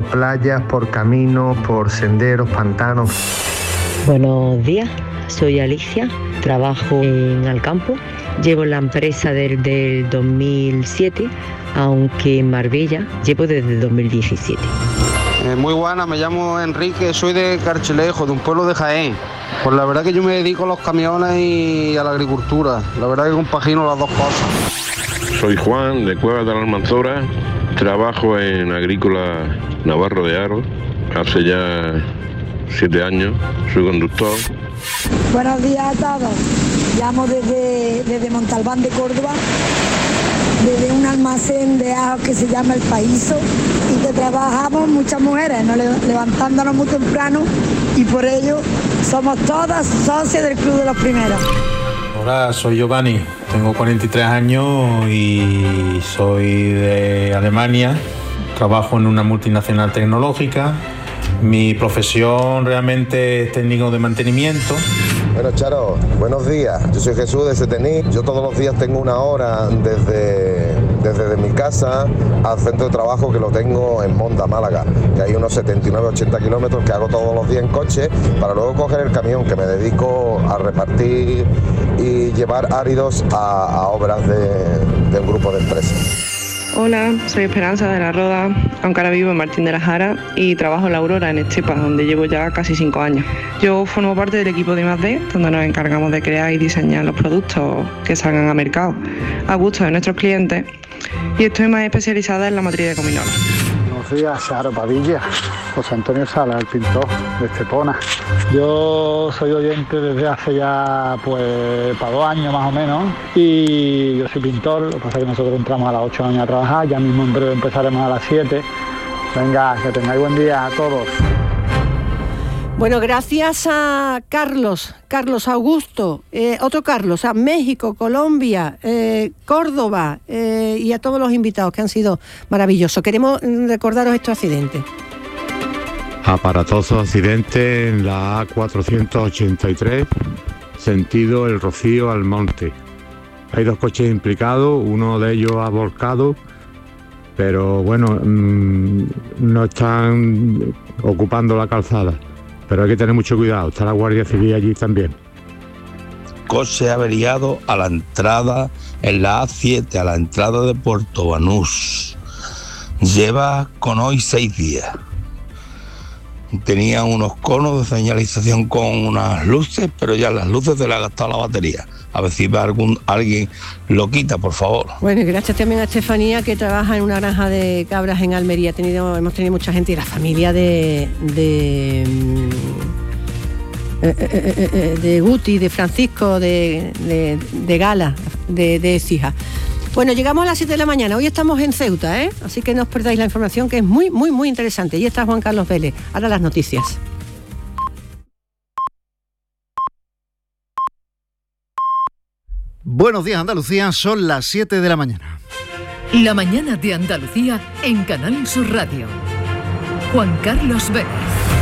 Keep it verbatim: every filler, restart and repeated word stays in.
playas, por caminos, por senderos, pantanos. Buenos días, soy Alicia, trabajo en Alcampo, llevo la empresa desde el dos mil siete, aunque en Marbella llevo desde el dos mil diecisiete. Eh, muy buena, me llamo Enrique, soy de Carchelejo, de un pueblo de Jaén. Pues la verdad que yo me dedico a los camiones y a la agricultura, la verdad que compagino las dos cosas. Soy Juan, de Cuevas de la Almanzora, trabajo en Agrícola Navarro de Aro, hace ya siete años, soy conductor. Buenos días a todos, llamo desde, desde Montalbán de Córdoba, desde un almacén de ajo que se llama El Paíso y que trabajamos muchas mujeres, ¿no? levantándonos muy temprano y por ello somos todas socias del Club de los Primeros. Hola, soy Giovanni, tengo cuarenta y tres años y soy de Alemania, trabajo en una multinacional tecnológica. Mi profesión realmente es técnico de mantenimiento. Bueno, Charo, buenos días. Yo soy Jesús de Setení. Yo todos los días tengo una hora desde, desde mi casa al centro de trabajo, que lo tengo en Monda, Málaga, que hay unos setenta y nueve a ochenta kilómetros que hago todos los días en coche para luego coger el camión, que me dedico a repartir y llevar áridos a, a obras de, de un grupo de empresas. Hola, soy Esperanza de la Roda, aunque ahora vivo en Martín de la Jara y trabajo en La Aurora, en Estepa, donde llevo ya casi cinco años. Yo formo parte del equipo de I más D, donde nos encargamos de crear y diseñar los productos que salgan a mercado a gusto de nuestros clientes, y estoy más especializada en la matriz de gominolas. Buenos días, Charo Padilla, José Antonio Sala, el pintor de Estepona. Yo soy oyente desde hace ya, pues, para dos años más o menos, y yo soy pintor. Lo que pasa es que nosotros entramos a las ocho años a trabajar, ya mismo en breve empezaremos a las siete. Venga, que tengáis buen día a todos. Bueno, gracias a Carlos, Carlos Augusto, eh, otro Carlos, a México, Colombia, eh, Córdoba eh, y a todos los invitados que han sido maravillosos. Queremos recordaros estos accidentes. Aparatoso accidente en la A cuatrocientos ochenta y tres, sentido El Rocío al Monte. Hay dos coches implicados, uno de ellos ha volcado, pero bueno, mmm, no están ocupando la calzada. Pero hay que tener mucho cuidado, está la Guardia Civil allí también. Coche averiado a la entrada, en la A siete, a la entrada de Puerto Banús. Lleva con hoy seis días. Tenía unos conos de señalización con unas luces, pero ya las luces se le ha gastado la batería. A ver si va algún, alguien lo quita, por favor. Bueno, y gracias también a Estefanía, que trabaja en una granja de cabras en Almería. Ha tenido, hemos tenido mucha gente, y la familia de... de Eh, eh, eh, de Guti, de Francisco, de, de, de Gala, de, de Écija. Bueno, llegamos a las siete de la mañana. Hoy estamos en Ceuta, ¿eh? Así que no os perdáis la información, que es muy, muy, muy interesante. Y está Juan Carlos Vélez. Ahora las noticias. Buenos días, Andalucía. Son las siete de la mañana. La mañana de Andalucía en Canal Sur Radio. Juan Carlos Vélez.